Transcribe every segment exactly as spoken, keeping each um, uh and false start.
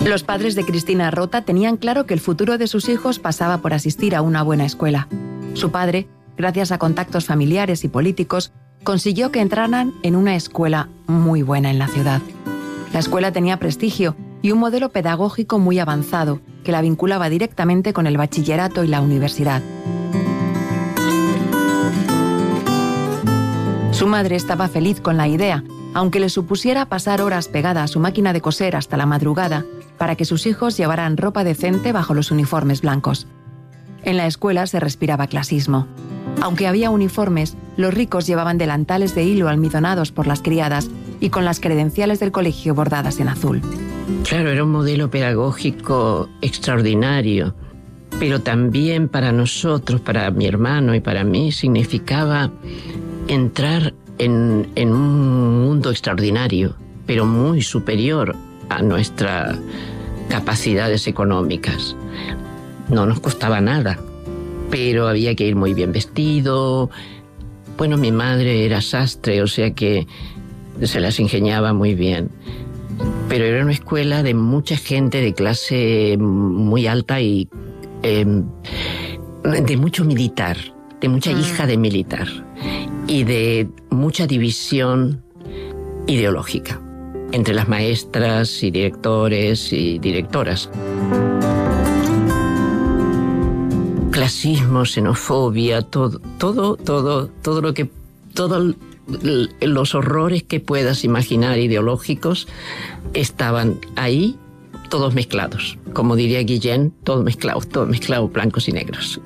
Los padres de Cristina Rota tenían claro que el futuro de sus hijos pasaba por asistir a una buena escuela. Su padre, gracias a contactos familiares y políticos, consiguió que entraran en una escuela muy buena en la ciudad. La escuela tenía prestigio y un modelo pedagógico muy avanzado que la vinculaba directamente con el bachillerato y la universidad. Su madre estaba feliz con la idea, aunque le supusiera pasar horas pegada a su máquina de coser hasta la madrugada para que sus hijos llevaran ropa decente bajo los uniformes blancos. En la escuela se respiraba clasismo. Aunque había uniformes, los ricos llevaban delantales de hilo almidonados por las criadas y con las credenciales del colegio bordadas en azul. Claro, era un modelo pedagógico extraordinario, pero también para nosotros, para mi hermano y para mí, significaba entrar en, en un mundo extraordinario, pero muy superior a nuestras capacidades económicas. No nos costaba nada, pero había que ir muy bien vestido. Bueno, mi madre era sastre, o sea que se las ingeniaba muy bien. Pero era una escuela de mucha gente de clase muy alta y eh, de mucho militar, de mucha hija de militar y de mucha división ideológica entre las maestras y directores y directoras. Clasismo, xenofobia, todo, todo, todo, todo lo que, todos los horrores que puedas imaginar ideológicos estaban ahí, todos mezclados. Como diría Guillén, todos mezclados, todos mezclados, blancos y negros.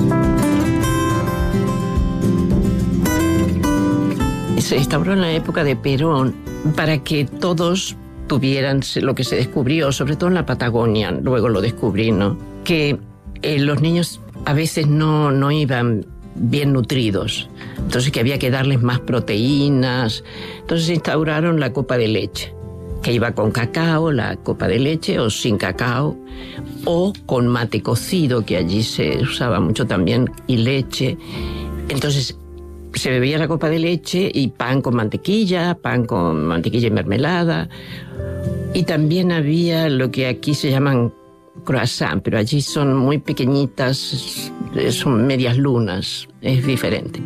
Se instauró en la época de Perón para que todos tuvieran lo que se descubrió, sobre todo en la Patagonia, luego lo descubrí, ¿no? Que eh, los niños a veces no, no iban bien nutridos, entonces que había que darles más proteínas. Entonces instauraron la copa de leche, que iba con cacao, la copa de leche, o sin cacao, o con mate cocido, que allí se usaba mucho también, y leche. Entonces se bebía la copa de leche y pan con mantequilla, pan con mantequilla y mermelada. Y también había lo que aquí se llaman croissant, pero allí son muy pequeñitas, son medias lunas, es diferente.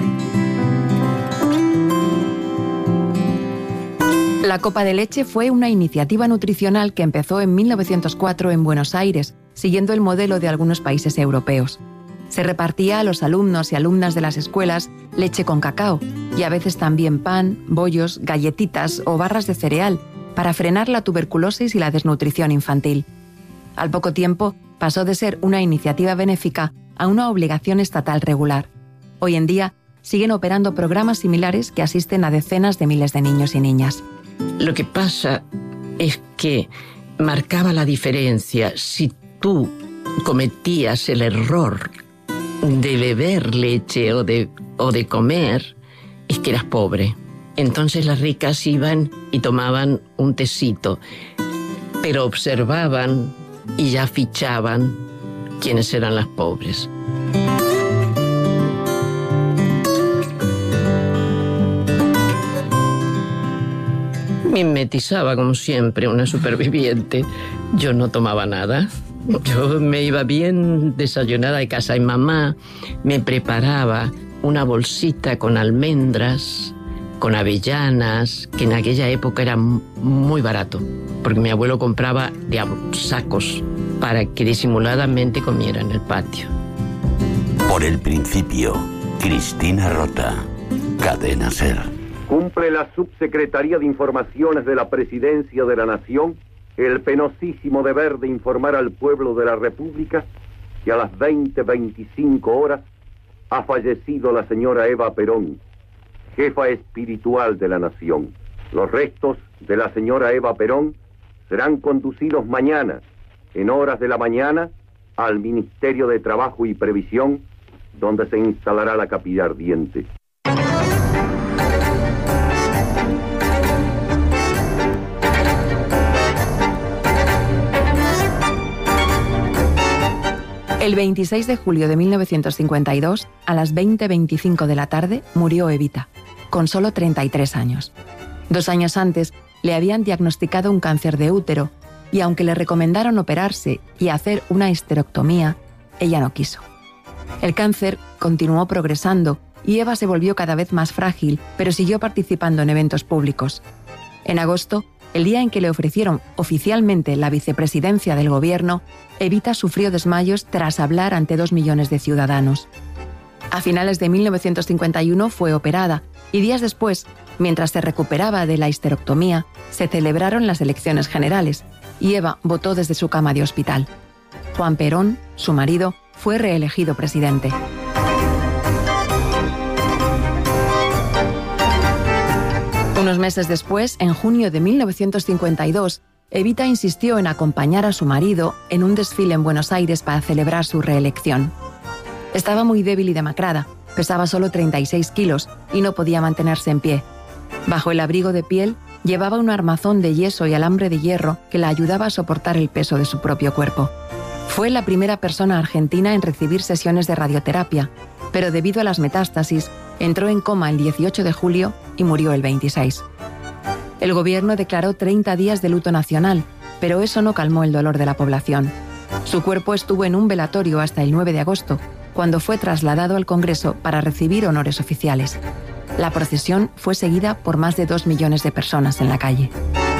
La copa de leche fue una iniciativa nutricional que empezó en mil novecientos cuatro en Buenos Aires, siguiendo el modelo de algunos países europeos. Se repartía a los alumnos y alumnas de las escuelas leche con cacao y a veces también pan, bollos, galletitas o barras de cereal para frenar la tuberculosis y la desnutrición infantil. Al poco tiempo pasó de ser una iniciativa benéfica a una obligación estatal regular. Hoy en día siguen operando programas similares que asisten a decenas de miles de niños y niñas. Lo que pasa es que marcaba la diferencia. Si tú cometías el error de beber leche o de, o de comer, es que eras pobre. Entonces las ricas iban y tomaban un tecito, pero observaban y ya fichaban quiénes eran las pobres. Mimetizaba, como siempre, una superviviente. Yo no tomaba nada. Yo me iba bien desayunada de casa y mamá me preparaba una bolsita con almendras, con avellanas, que en aquella época era muy barato, porque mi abuelo compraba de sacos para que disimuladamente comiera en el patio. Por el principio, Cristina Rota, Cadena SER. Cumple la Subsecretaría de Informaciones de la Presidencia de la Nación el penosísimo deber de informar al pueblo de la República que a las veinte veinticinco horas ha fallecido la señora Eva Perón, jefa espiritual de la nación. Los restos de la señora Eva Perón serán conducidos mañana, en horas de la mañana, al Ministerio de Trabajo y Previsión, donde se instalará la capilla ardiente. El veintiséis de julio de mil novecientos cincuenta y dos, a las veinte veinticinco de la tarde, murió Evita, con solo treinta y tres años. Dos años antes, le habían diagnosticado un cáncer de útero y aunque le recomendaron operarse y hacer una histerectomía, ella no quiso. El cáncer continuó progresando y Eva se volvió cada vez más frágil, pero siguió participando en eventos públicos. En agosto, el día en que le ofrecieron oficialmente la vicepresidencia del gobierno, Evita sufrió desmayos tras hablar ante dos millones de ciudadanos. A finales de mil novecientos cincuenta y uno fue operada y días después, mientras se recuperaba de la histerectomía, se celebraron las elecciones generales y Eva votó desde su cama de hospital. Juan Perón, su marido, fue reelegido presidente. Unos meses después, en junio de mil novecientos cincuenta y dos, Evita insistió en acompañar a su marido en un desfile en Buenos Aires para celebrar su reelección. Estaba muy débil y demacrada, pesaba solo treinta y seis kilos y no podía mantenerse en pie. Bajo el abrigo de piel, llevaba un armazón de yeso y alambre de hierro que la ayudaba a soportar el peso de su propio cuerpo. Fue la primera persona argentina en recibir sesiones de radioterapia, pero debido a las metástasis, entró en coma el dieciocho de julio y murió el veintiséis. El gobierno declaró treinta días de luto nacional, pero eso no calmó el dolor de la población. Su cuerpo estuvo en un velatorio hasta el nueve de agosto, cuando fue trasladado al Congreso para recibir honores oficiales. La procesión fue seguida por más de dos millones de personas en la calle.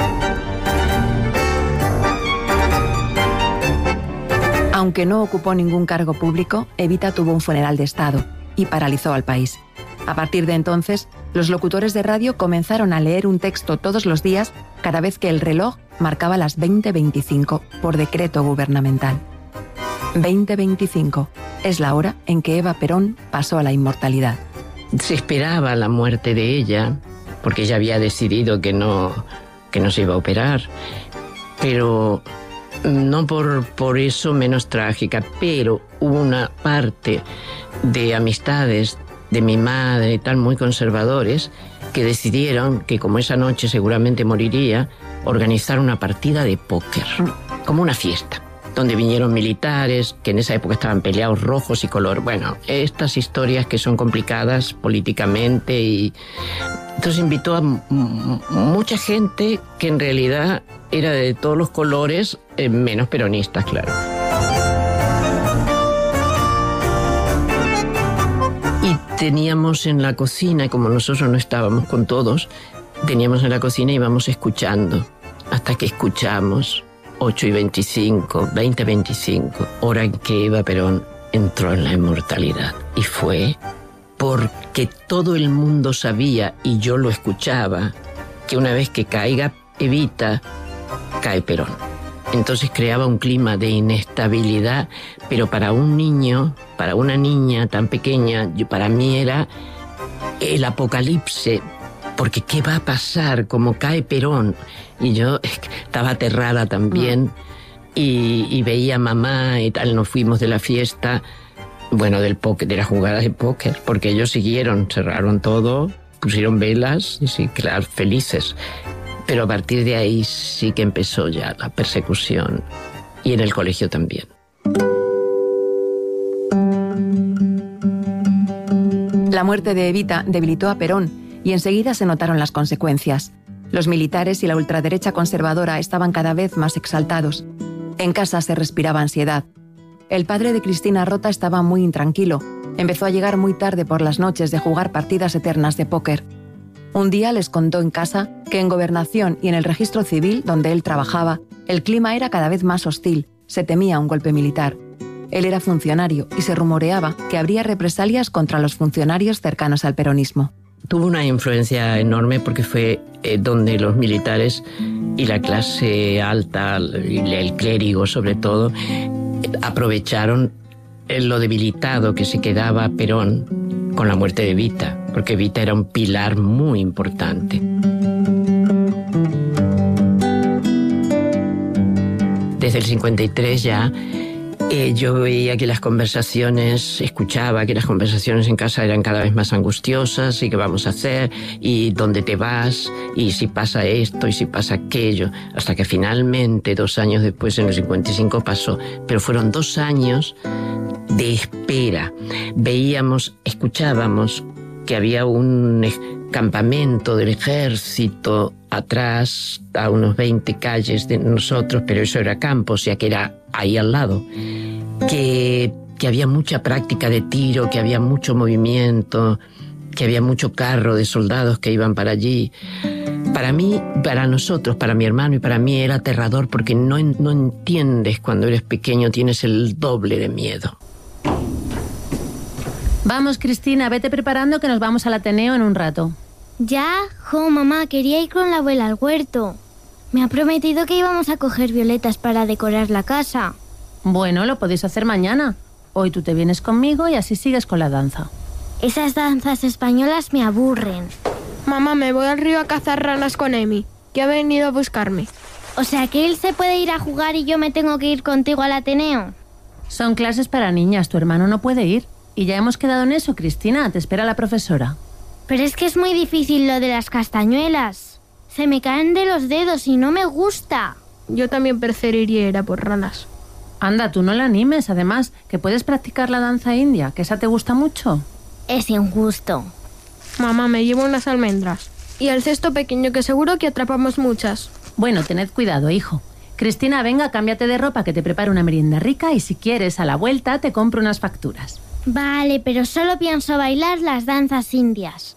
Aunque no ocupó ningún cargo público, Evita tuvo un funeral de Estado y paralizó al país. A partir de entonces, los locutores de radio comenzaron a leer un texto todos los días cada vez que el reloj marcaba las veinte veinticinco por decreto gubernamental. veinte veinticinco es la hora en que Eva Perón pasó a la inmortalidad. Se esperaba la muerte de ella, porque ella había decidido que no, que no se iba a operar, pero no por, por eso menos trágica, pero hubo una parte de amistades de mi madre y tal, muy conservadores, que decidieron que como esa noche seguramente moriría, organizar una partida de póker, como una fiesta, donde vinieron militares, que en esa época estaban peleados rojos y color. Bueno, estas historias que son complicadas políticamente y... Entonces invitó a m- mucha gente que en realidad era de todos los colores, eh, menos peronistas, claro. Y teníamos en la cocina, y como nosotros no estábamos con todos, teníamos en la cocina y íbamos escuchando, hasta que escuchamos ocho y veinticinco, veinte veinticinco, hora en que Eva Perón entró en la inmortalidad. Y fue porque todo el mundo sabía, y yo lo escuchaba, que una vez que caiga Evita, cae Perón. Entonces creaba un clima de inestabilidad, pero para un niño, para una niña tan pequeña, yo, para mí era el apocalipsis, porque ¿qué va a pasar? Como cae Perón. Y yo estaba aterrada también, mm. y, y veía a mamá y tal, nos fuimos de la fiesta, bueno, del póker, de la jugada de póker, porque ellos siguieron, cerraron todo, pusieron velas, y sí, claro, felices. Pero a partir de ahí sí que empezó ya la persecución, y en el colegio también. La muerte de Evita debilitó a Perón y enseguida se notaron las consecuencias. Los militares y la ultraderecha conservadora estaban cada vez más exaltados. En casa se respiraba ansiedad. El padre de Cristina Rota estaba muy intranquilo. Empezó a llegar muy tarde por las noches de jugar partidas eternas de póker. Un día les contó en casa que en Gobernación y en el registro civil, donde él trabajaba, el clima era cada vez más hostil, se temía un golpe militar. Él era funcionario y se rumoreaba que habría represalias contra los funcionarios cercanos al peronismo. Tuvo una influencia enorme porque fue eh, donde los militares y la clase alta, y el clérigo sobre todo, aprovecharon lo debilitado que se quedaba Perón con la muerte de Evita, porque Evita era un pilar muy importante. Desde el cincuenta y tres ya eh, yo veía que las conversaciones, escuchaba que las conversaciones en casa eran cada vez más angustiosas, y qué vamos a hacer, y dónde te vas, y si pasa esto, y si pasa aquello, hasta que finalmente, dos años después, en el cincuenta y cinco pasó, pero fueron dos años de espera. Veíamos, escuchábamos que había un campamento del ejército atrás, a unos veinte calles de nosotros, pero eso era campo, o sea que era ahí al lado, que, que había mucha práctica de tiro, que había mucho movimiento, que había mucho carro de soldados que iban para allí. Para mí, para nosotros, para mi hermano y para mí era aterrador porque no, no entiendes cuando eres pequeño, tienes el doble de miedo. Vamos, Cristina, vete preparando que nos vamos al Ateneo en un rato. Ya, jo, mamá, quería ir con la abuela al huerto. Me ha prometido que íbamos a coger violetas para decorar la casa. Bueno, lo podéis hacer mañana. Hoy tú te vienes conmigo y así sigues con la danza. Esas danzas españolas me aburren. Mamá, me voy al río a cazar ranas con Emi, que ha venido a buscarme. O sea que él se puede ir a jugar y yo me tengo que ir contigo al Ateneo. Son clases para niñas, tu hermano no puede ir. Y ya hemos quedado en eso, Cristina, te espera la profesora. Pero es que es muy difícil lo de las castañuelas. Se me caen de los dedos y no me gusta. Yo también preferiría ir a por ranas. Anda, tú no la animes, además, que puedes practicar la danza india, que esa te gusta mucho. Es injusto. Mamá, me llevo unas almendras. Y el cesto pequeño, que seguro que atrapamos muchas. Bueno, tened cuidado, hijo. Cristina, venga, cámbiate de ropa, que te preparo una merienda rica y si quieres, a la vuelta, te compro unas facturas. Vale, pero solo pienso bailar las danzas indias.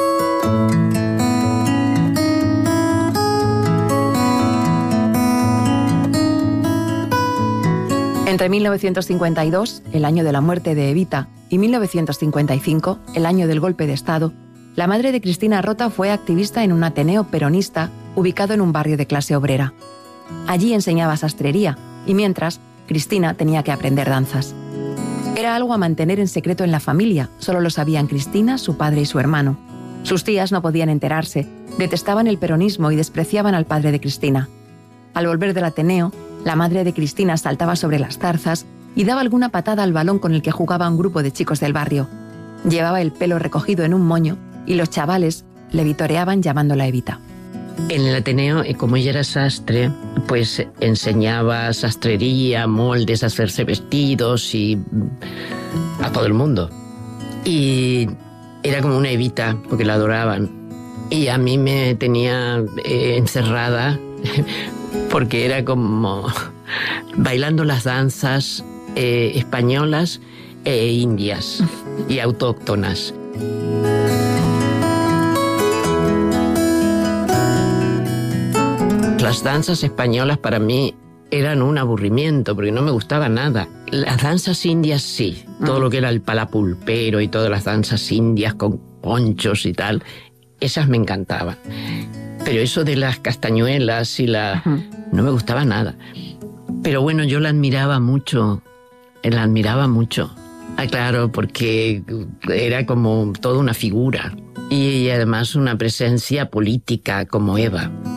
Entre mil novecientos cincuenta y dos, el año de la muerte de Evita, y mil novecientos cincuenta y cinco, el año del golpe de Estado, la madre de Cristina Rota fue activista en un Ateneo peronista ubicado en un barrio de clase obrera. Allí enseñaba sastrería y mientras, Cristina tenía que aprender danzas. Era algo a mantener en secreto en la familia, solo lo sabían Cristina, su padre y su hermano. Sus tías no podían enterarse, detestaban el peronismo y despreciaban al padre de Cristina. Al volver del Ateneo, la madre de Cristina saltaba sobre las zarzas y daba alguna patada al balón con el que jugaba un grupo de chicos del barrio. Llevaba el pelo recogido en un moño y los chavales le vitoreaban llamándola Evita. En el Ateneo, como ella era sastre, pues enseñaba sastrería, moldes, hacerse vestidos y a todo el mundo. Y era como una Evita, porque la adoraban. Y a mí me tenía eh, encerrada porque era como bailando las danzas eh, españolas e indias y autóctonas. Las danzas españolas para mí eran un aburrimiento porque no me gustaba nada. Las danzas indias sí, todo lo que era el palapulpero y todas las danzas indias con ponchos y tal, esas me encantaban. Pero eso de las castañuelas y la... no me gustaba nada. Pero bueno, yo la admiraba mucho, la admiraba mucho. Ah, claro, porque era como toda una figura y además una presencia política como Eva.